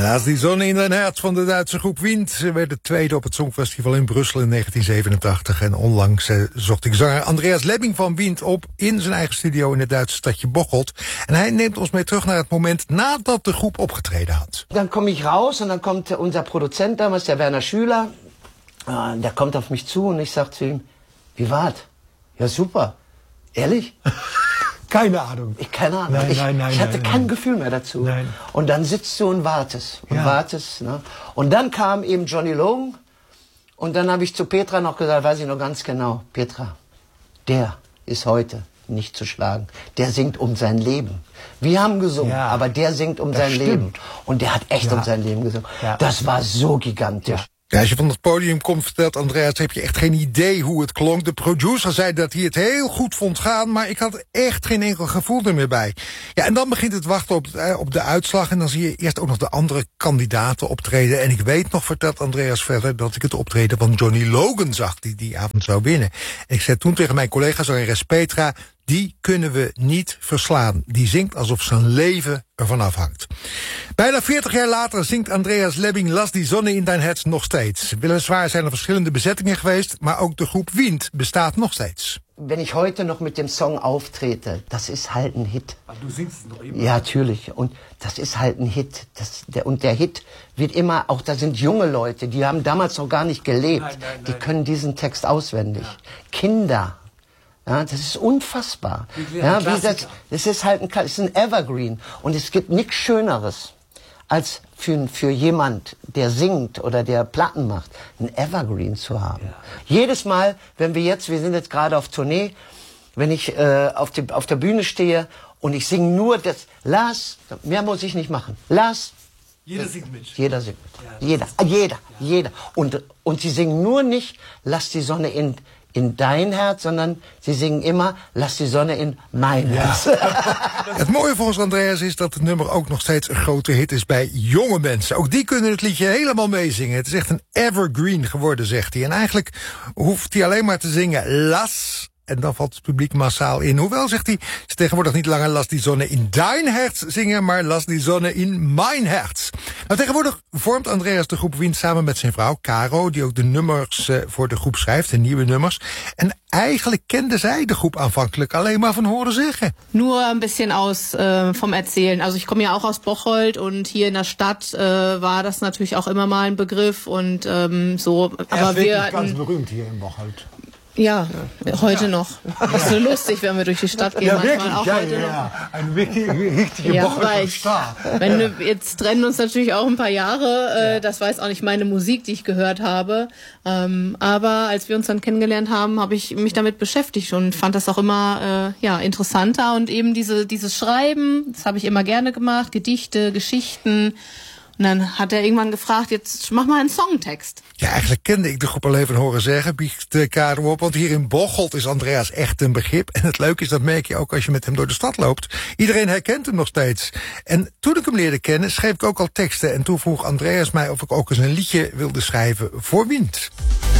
Laat die zon in het hart van de Duitse groep Wind. Ze werden tweede op het Songfestival in Brussel in 1987. En onlangs zocht ik zanger Andreas Lebbing van Wind op in zijn eigen studio in het Duitse stadje Bocholt. En hij neemt ons mee terug naar het moment nadat de groep opgetreden had. Dan kom ik raus en dan komt onze producent damals, der Werner Schüler. Der kommt auf mich zu und ich sag zu ihm, wie war's? Ja, super. Ehrlich? Keine Ahnung. Keine Ahnung. Ich hatte kein Gefühl mehr dazu. Nein. Und dann sitzt du und wartest. Und wartest. Ne? Und dann kam eben Johnny Logan. Und dann habe ich zu Petra noch gesagt, weiß ich noch ganz genau, Petra, der ist heute nicht zu schlagen. Der singt um sein Leben. Wir haben gesungen, aber der singt um sein Leben. Und der hat echt um sein Leben gesungen. Ja. Das war so gigantisch. Ja, als je van het podium komt, vertelt Andreas, heb je echt geen idee hoe het klonk. De producer zei dat hij het heel goed vond gaan, maar ik had echt geen enkel gevoel er meer bij. Ja, en dan begint het wachten op de uitslag en dan zie je eerst ook nog de andere kandidaten optreden. En ik weet nog, vertelt Andreas verder, dat ik het optreden van Johnny Logan zag, die avond zou winnen. En ik zei toen tegen mijn collega zangeres Petra, die kunnen we niet verslaan. Die zingt alsof zijn leven ervan afhangt. Bijna 40 jaar later zingt Andreas Lebbing Lass die Sonne in dein Herz nog steeds. Weliswaar zijn er verschillende bezettingen geweest, maar ook de groep Wind bestaat nog steeds. Wenn ich heute noch mit dem Song auftrete, das ist halt ein Hit. Du singst es noch immer. Ja, natürlich. Und das ist halt ein Hit. Und der Hit wird immer, auch da sind junge Leute, die haben damals noch gar nicht gelebt. Nein. Die können diesen Text auswendig. Ja. Kinder. Ja, das ist unfassbar. Ja, das ist halt ein Evergreen. Und es gibt nichts Schöneres, als für jemand, der singt oder der Platten macht, ein Evergreen zu haben. Ja. Jedes Mal, wenn wir sind jetzt gerade auf Tournee, wenn ich auf der Bühne stehe und ich singe nur das, Lars, mehr muss ich nicht machen. Lars. Jeder singt mit. Jeder singt mit. Ja, jeder. Und sie singen nur nicht, lass die Sonne in dein Herz, sondern sie zingen immer, lass die Sonne in mijn herz. Het mooie volgens Andreas is dat het nummer ook nog steeds een grote hit is bij jonge mensen. Ook die kunnen het liedje helemaal meezingen. Het is echt een evergreen geworden, zegt hij. En eigenlijk hoeft hij alleen maar te zingen, las. En dan valt het publiek massaal in. Hoewel, zegt hij, ze tegenwoordig niet langer Lass die Sonne in dein Herz zingen, maar Lass die Sonne in mijn Herz. Nou, tegenwoordig vormt Andreas de groep Wind samen met zijn vrouw, Caro, die ook de nummers voor de groep schrijft, de nieuwe nummers. En eigenlijk kende zij de groep aanvankelijk alleen maar van horen zeggen. Nur ein bisschen vom Erzählen. Also ich komme ja auch aus Bocholt und hier in der Stadt war das natürlich auch immer mal ein Begriff und so. Aber wir hatten ganz berühmt hier in Bocholt. Ja, heute noch. Das ist so lustig, wenn wir durch die Stadt gehen. Ja, wirklich, auch heute noch. Ein richtiger Bocholter Star. Jetzt trennen uns natürlich auch ein paar Jahre. Das war jetzt auch nicht meine Musik, die ich gehört habe. Aber als wir uns dann kennengelernt haben, habe ich mich damit beschäftigt und fand das auch immer interessanter. Und eben dieses Schreiben, das habe ich immer gerne gemacht. Gedichte, Geschichten. En dan had hij irgendwann gevraagd, jetzt mach maar een songtekst. Ja, eigenlijk kende ik de groep al even horen zeggen, biecht Caro op. Want hier in Bocholt is Andreas echt een begrip. En het leuke is, dat merk je ook als je met hem door de stad loopt. Iedereen herkent hem nog steeds. En toen ik hem leerde kennen, schreef ik ook al teksten. En toen vroeg Andreas mij of ik ook eens een liedje wilde schrijven voor Wind.